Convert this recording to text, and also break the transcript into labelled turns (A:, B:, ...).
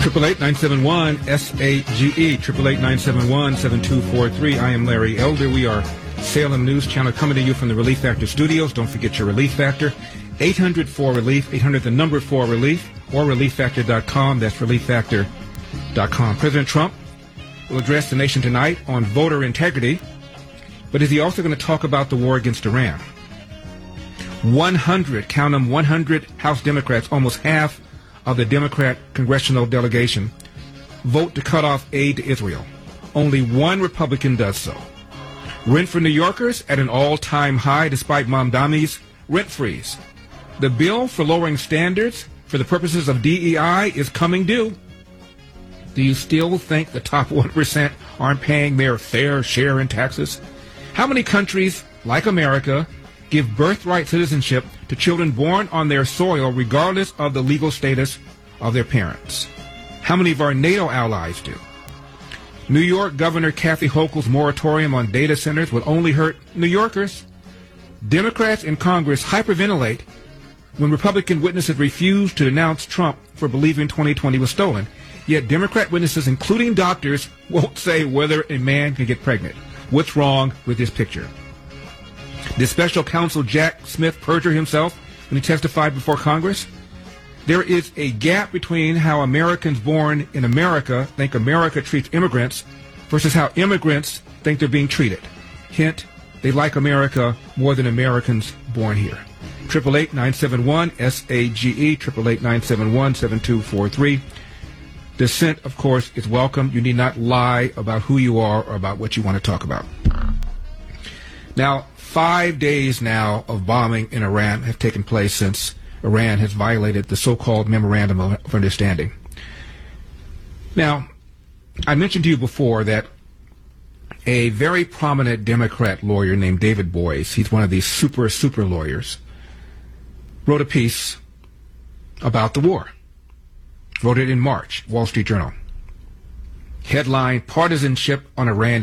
A: 888-971-SAGE, 888-971-7243. I am Larry Elder. We are Salem News Channel coming to you from the Relief Factor studios. Don't forget your Relief Factor. 800-4RELIEF, 800 the number 4RELIEF, or ReliefFactor.com. That's ReliefFactor.com. President Trump will address the nation tonight on voter integrity, but is he also going to talk about the war against Iran? 100, count them, 100 House Democrats, almost half of the Democrat congressional delegation, vote to cut off aid to Israel. Only one Republican does so. Rent for New Yorkers at an all-time high despite Mamdani's rent freeze. The bill for lowering standards for the purposes of DEI is coming due. Do you still think the top 1% aren't paying their fair share in taxes? How many countries, like America, give birthright citizenship to children born on their soil regardless of the legal status of their parents? How many of our NATO allies do? New York Governor Kathy Hochul's moratorium on data centers will only hurt New Yorkers. Democrats in Congress hyperventilate when Republican witnesses refuse to denounce Trump for believing 2020 was stolen. Yet Democrat witnesses, including doctors, won't say whether a man can get pregnant. What's wrong with this picture? Did special counsel Jack Smith perjure himself when he testified before Congress? There is a gap between how Americans born in America think America treats immigrants versus how immigrants think they're being treated. Hint, they like America more than Americans born here. 888-971-SAGE, 888-971-7243. Dissent, of course, is welcome. You need not lie about who you are or about what you want to talk about. Now, 5 days now of bombing in Iran have taken place since Iran has violated the so-called Memorandum of Understanding. Now, I mentioned to you before that a very prominent Democrat lawyer named David Boies, he's one of these super lawyers, wrote a piece about the war. Wrote it in March, Wall Street Journal. Headline, Partisanship on Iran